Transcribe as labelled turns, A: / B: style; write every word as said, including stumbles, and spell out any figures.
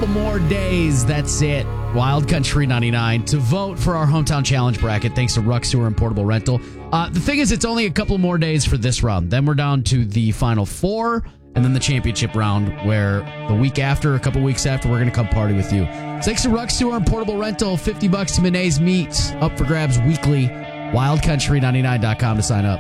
A: couple more days. That's it. Wild Country ninety-nine to vote for our Hometown Challenge bracket, thanks to Ruck Sewer and Portable Rental. Uh, the thing is, it's only a couple more days for this round. Then we're down to the final four, and then the championship round, where the week after, a couple weeks after, we're going to come party with you. Thanks to Ruck Sewer and Portable Rental. fifty bucks to Mayonnaise Meats. Up for grabs weekly. wild country ninety-nine dot com to sign up.